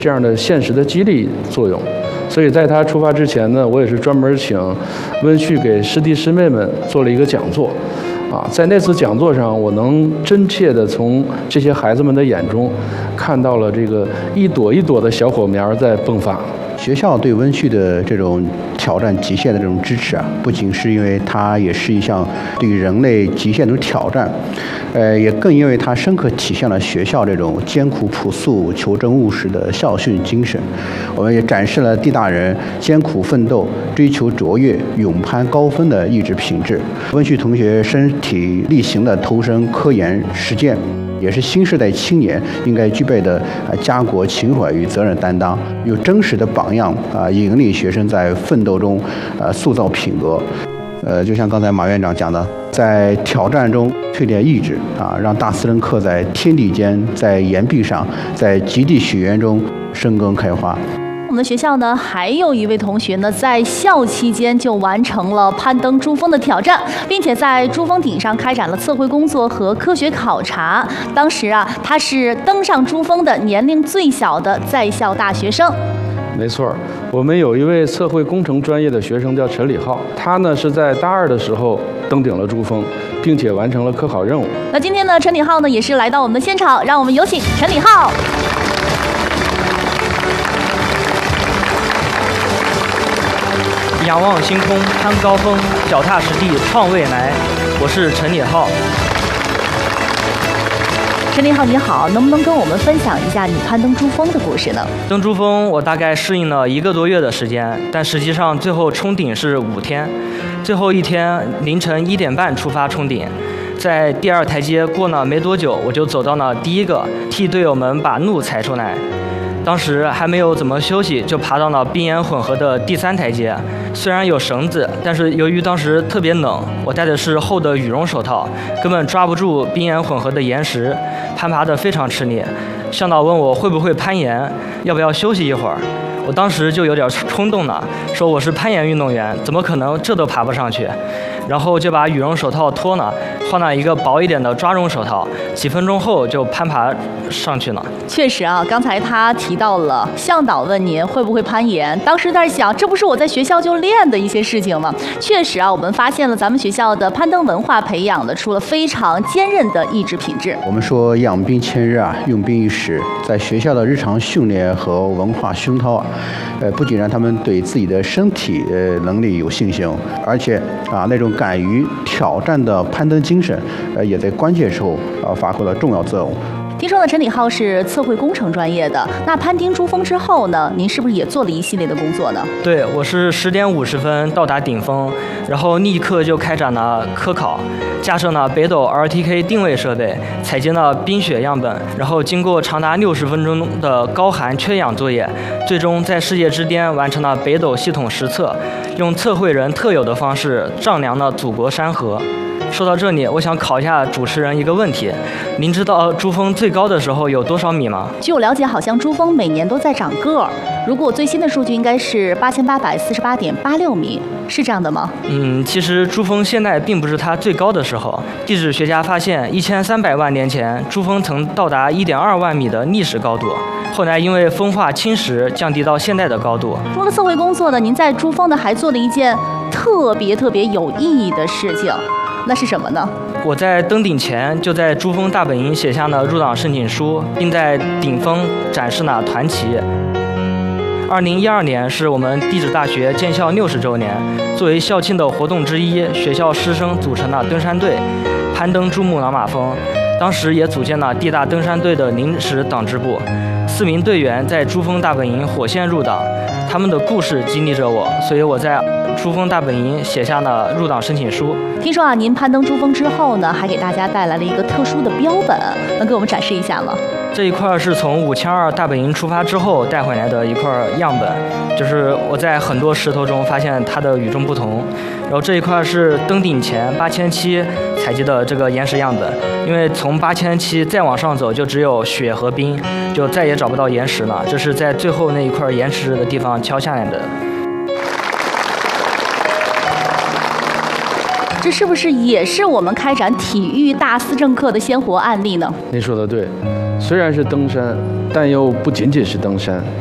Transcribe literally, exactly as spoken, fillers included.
这样的现实的激励作用。所以在他出发之前呢，我也是专门请温旭给师弟师妹们做了一个讲座。啊，在那次讲座上，我能真切地从这些孩子们的眼中，看到了这个一朵一朵的小火苗在迸发。 学校对温旭的这种挑战极限的这种支持啊，不仅是因为它也是一项对人类极限的挑战，呃，也更因为它深刻体现了学校这种艰苦朴素、求真务实的校训精神。我们也展示了地大人艰苦奋斗、追求卓越、勇攀高峰的意志品质。温旭同学身体力行的投身科研实践，也是新时代青年应该具备的啊家国情怀与责任担当，有真实的榜样啊，引领学生在奋斗中呃塑造品格。呃，就像刚才马院长讲的，在挑战中淬炼意志啊，让大思政课在天地间、在岩壁上、在极地雪原中生根开花。 我们的学校呢，还有一位同学呢，在校期间就完成了攀登珠峰的挑战，并且在珠峰顶上开展了测绘工作和科学考察。当时啊，他是登上珠峰的年龄最小的在校大学生。 没错，我们有一位测绘工程专业的学生叫陈礼浩，他呢是在大二的时候登顶了珠峰，并且完成了科考任务。 那今天呢，陈礼浩呢也是来到我们的现场，让我们有请陈礼浩。 仰望星空，攀高峰，脚踏实地创未来。我是陈礼浩。 陈礼浩你好，能不能跟我们分享一下你攀登珠峰的故事呢？ 登珠峰我大概适应了一个多月的时间，但实际上最后冲顶是五天。最后一天凌晨一点半出发冲顶，在第二台阶过了没多久，我就走到了第一个，替队友们把路踩出来。当时还没有怎么休息，就爬到了冰岩混合的第三台阶。虽然有绳子，但是由于当时特别冷，我戴的是厚的羽绒手套，根本抓不住冰岩混合的岩石，攀爬得非常吃力。向导问我会不会攀岩，要不要休息一会儿。我当时就有点冲动了，说我是攀岩运动员，怎么可能这都爬不上去？然后就把羽绒手套脱了，换了一个薄一点的抓绒手套，几分钟后就攀爬上去了。 确实啊，刚才他提到了向导问您会不会攀岩，当时在想，这不是我在学校就练的一些事情吗？确实啊，我们发现了咱们学校的攀登文化培养了出了非常坚韧的意志品质。 我们说养兵千日啊，用兵一时，在学校的日常训练和文化熏陶啊，呃，不仅让他们对自己的身体呃能力有信心，而且啊那种敢于挑战的攀登精神，呃，也在关键时候啊发挥了重要作用。 听说呢，陈礼浩是测绘工程专业的，那攀登珠峰之后呢，您是不是也做了一系列的工作呢？ 对，我是十点五十分到达顶峰，然后立刻就开展了科考，架设了北斗 R T K 定位设备，采集了冰雪样本，然后经过长达六十分钟的高寒缺氧作业，最终在世界之巅完成了北斗系统实测，用测绘人特有的方式丈量了祖国山河。说到这里，我想考一下主持人一个问题：您知道珠峰最高的时候有多少米吗？ 据我了解，好像珠峰每年都在长个儿。如果我最新的数据应该是八千八百四十八点八六米，是这样的吗？ 嗯，其实珠峰现在并不是它最高的时候。地质学家发现，一千三百万年前，珠峰曾到达一点二万米的历史高度，后来因为风化侵蚀，降低到现在的高度。 除了测绘工作呢，您在珠峰呢还做了一件特别特别有意义的事情。那是什么呢？ 我在登顶前就在珠峰大本营写下了入党申请书，并在顶峰展示了团旗。二零一二年是我们地质大学建校六十周年，作为校庆的活动之一，学校师生组成了登山队，攀登珠穆朗玛峰。当时也组建了地大登山队的临时党支部，四名队员在珠峰大本营火线入党，他们的故事激励着我，所以我在珠峰大本营写下了入党申请书。 听说啊，您攀登珠峰之后呢，还给大家带来了一个特殊的标本，能给我们展示一下吗？ 这一块是从五千二大本营出发之后带回来的一块样本，就是我在很多石头中发现它的与众不同。然后这一块是登顶前八千七采集的这个岩石样本，因为从八千七再往上走就只有雪和冰，就再也找不到岩石了。这是在最后那一块岩石的地方敲下来的。 这是不是也是我们开展体育大思政课的鲜活案例呢？ 您说的对。 虽然是登山，但又不仅仅是登山。